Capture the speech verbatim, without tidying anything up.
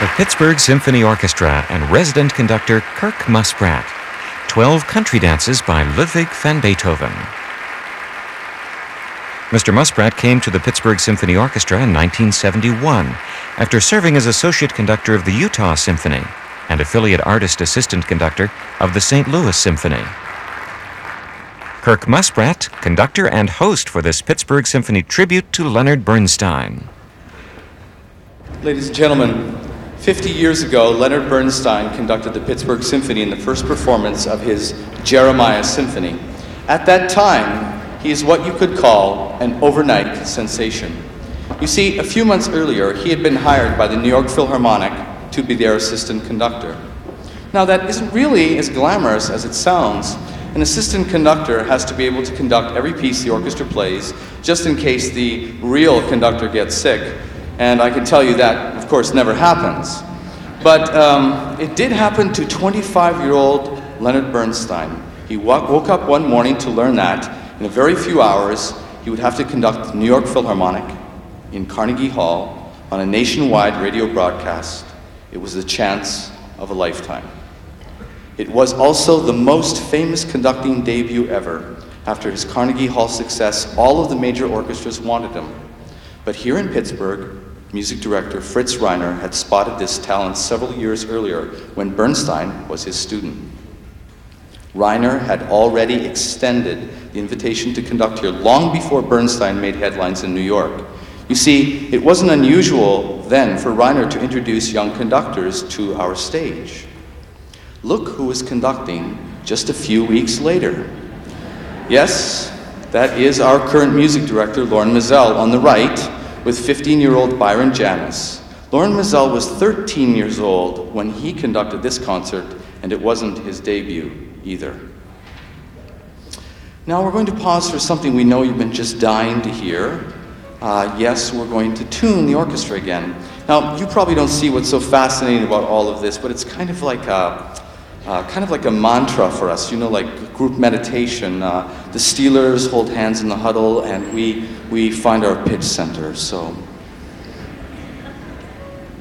the Pittsburgh Symphony Orchestra and resident conductor Kirk Muspratt. Twelve country dances by Ludwig van Beethoven. Mister Muspratt came to the Pittsburgh Symphony Orchestra in nineteen seventy-one after serving as associate conductor of the Utah Symphony and affiliate artist assistant conductor of the Saint Louis Symphony. Kirk Muspratt, conductor and host for this Pittsburgh Symphony tribute to Leonard Bernstein. Ladies and gentlemen, fifty years ago, Leonard Bernstein conducted the Pittsburgh Symphony in the first performance of his Jeremiah Symphony. At that time, he is what you could call an overnight sensation. You see, a few months earlier, he had been hired by the New York Philharmonic to be their assistant conductor. Now, that isn't really as glamorous as it sounds. An assistant conductor has to be able to conduct every piece the orchestra plays, just in case the real conductor gets sick. And I can tell you that, of course, never happens. But um, it did happen to twenty-five-year-old Leonard Bernstein. He wo- woke up one morning to learn that in a very few hours, he would have to conduct the New York Philharmonic in Carnegie Hall on a nationwide radio broadcast. It was the chance of a lifetime. It was also the most famous conducting debut ever. After his Carnegie Hall success, all of the major orchestras wanted him. But here in Pittsburgh, music director Fritz Reiner had spotted this talent several years earlier when Bernstein was his student. Reiner had already extended the invitation to conduct here long before Bernstein made headlines in New York. You see, it wasn't unusual then for Reiner to introduce young conductors to our stage. Look who was conducting just a few weeks later. Yes, that is our current music director, Loren Maazel, on the right, with fifteen-year-old Byron Janis. Loren Maazel was thirteen years old when he conducted this concert, and it wasn't his debut either. Now we're going to pause for something we know you've been just dying to hear. Uh, yes, we're going to tune the orchestra again. Now, you probably don't see what's so fascinating about all of this, but it's kind of like a Uh, kind of like a mantra for us, you know, like group meditation. Uh, the Steelers hold hands in the huddle, and we, we find our pitch center. So